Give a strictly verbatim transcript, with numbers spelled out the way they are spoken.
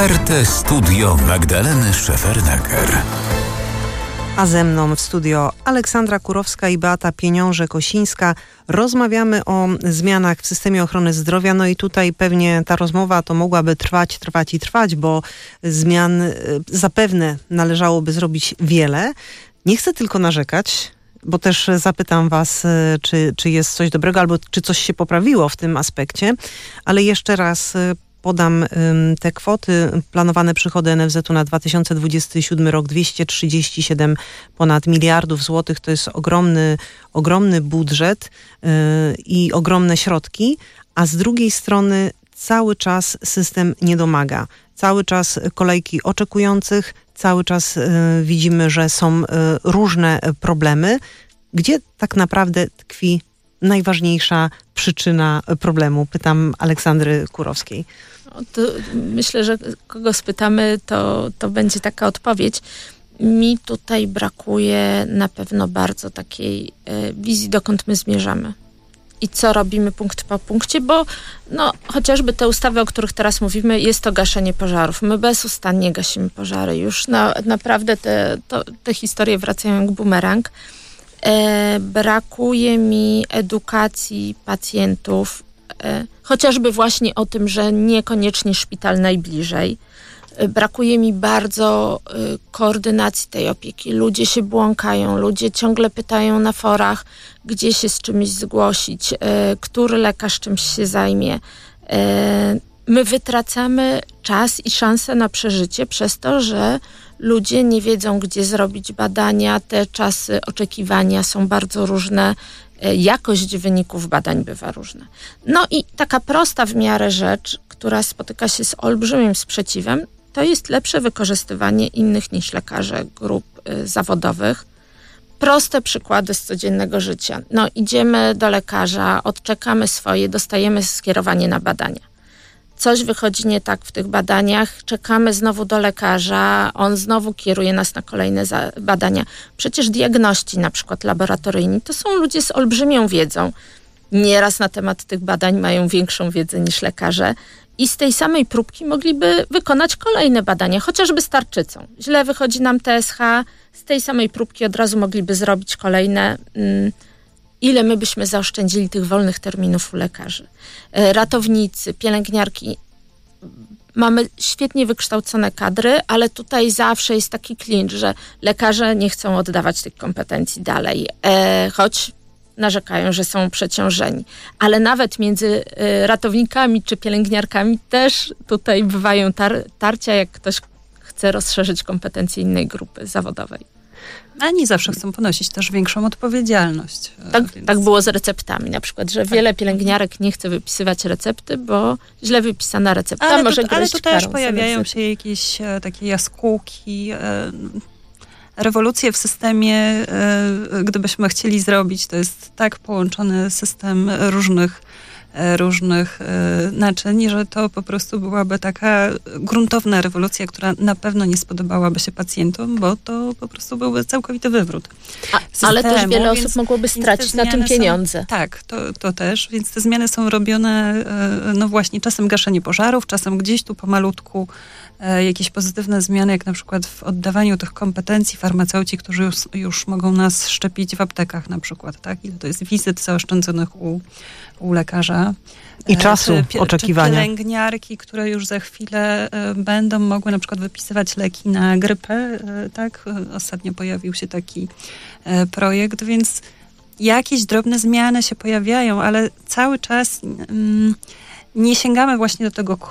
R T Studio Magdaleny Szefernaker. A ze mną w studio Aleksandra Kurowska i Beata Pieniążek-Osińska. Rozmawiamy o zmianach w systemie ochrony zdrowia. No i tutaj pewnie ta rozmowa to mogłaby trwać, trwać i trwać, bo zmian zapewne należałoby zrobić wiele. Nie chcę tylko narzekać, bo też zapytam was, czy, czy jest coś dobrego, albo czy coś się poprawiło w tym aspekcie. Ale jeszcze raz podam te kwoty. Planowane przychody N F Z u na dwa tysiące dwudziesty siódmy rok dwieście trzydzieści siedem ponad miliardów złotych. To jest ogromny, ogromny budżet yy, i ogromne środki, a z drugiej strony cały czas system nie domaga. Cały czas kolejki oczekujących, cały czas yy, widzimy, że są yy, różne problemy. Gdzie tak naprawdę tkwi najważniejsza przyczyna problemu? Pytam Aleksandry Kurowskiej. No to myślę, że kogo spytamy, to, to będzie taka odpowiedź. Mi tutaj brakuje na pewno bardzo takiej e, wizji, dokąd my zmierzamy i co robimy punkt po punkcie, bo no, chociażby te ustawy, o których teraz mówimy, jest to gaszenie pożarów. My bezustannie gasimy pożary. Już na, naprawdę te, to, te historie wracają jak bumerang. E, brakuje mi edukacji pacjentów, e, chociażby właśnie o tym, że niekoniecznie szpital najbliżej. E, brakuje mi bardzo e, koordynacji tej opieki. Ludzie się błąkają, ludzie ciągle pytają na forach, gdzie się z czymś zgłosić, e, który lekarz czymś się zajmie. E, my wytracamy czas i szansę na przeżycie przez to, że ludzie nie wiedzą, gdzie zrobić badania, te czasy oczekiwania są bardzo różne, jakość wyników badań bywa różna. No i taka prosta w miarę rzecz, która spotyka się z olbrzymim sprzeciwem, to jest lepsze wykorzystywanie innych niż lekarze grup y, zawodowych. Proste przykłady z codziennego życia. No idziemy do lekarza, odczekamy swoje, dostajemy skierowanie na badania. Coś wychodzi nie tak w tych badaniach, czekamy znowu do lekarza, on znowu kieruje nas na kolejne za- badania. Przecież diagności, na przykład laboratoryjni, to są ludzie z olbrzymią wiedzą. Nieraz na temat tych badań mają większą wiedzę niż lekarze i z tej samej próbki mogliby wykonać kolejne badania, chociażby z tarczycą. Źle wychodzi nam T S H, z tej samej próbki od razu mogliby zrobić kolejne. Mm, Ile my byśmy zaoszczędzili tych wolnych terminów u lekarzy. Ratownicy, pielęgniarki. Mamy świetnie wykształcone kadry, ale tutaj zawsze jest taki klincz, że lekarze nie chcą oddawać tych kompetencji dalej, e, choć narzekają, że są przeciążeni. Ale nawet między e, ratownikami czy pielęgniarkami też tutaj bywają tar- tarcia, jak ktoś chce rozszerzyć kompetencje innej grupy zawodowej. A nie zawsze chcą ponosić też większą odpowiedzialność. Tak, więc... tak było z receptami na przykład, że tak. Wiele pielęgniarek nie chce wypisywać recepty, bo źle wypisana recepta ale może tu, Ale tu też karą pojawiają się jakieś e, takie jaskółki, e, rewolucje w systemie, e, gdybyśmy chcieli zrobić, to jest tak połączony system różnych różnych e, naczyń, że to po prostu byłaby taka gruntowna rewolucja, która na pewno nie spodobałaby się pacjentom, bo to po prostu byłby całkowity wywrót A, systemu, ale też wiele więc, osób mogłoby stracić na tym pieniądze. Są, tak, to, to też, więc te zmiany są robione e, no właśnie czasem gaszenie pożarów, czasem gdzieś tu pomalutku e, jakieś pozytywne zmiany, jak na przykład w oddawaniu tych kompetencji farmaceuci, którzy już, już mogą nas szczepić w aptekach na przykład, tak? Ile to jest wizyt zaoszczędzonych u u lekarza. I czasu czy, oczekiwania. Czy pielęgniarki, które już za chwilę będą mogły na przykład wypisywać leki na grypę, tak? Ostatnio pojawił się taki projekt, więc jakieś drobne zmiany się pojawiają, ale cały czas mm, nie sięgamy właśnie do tego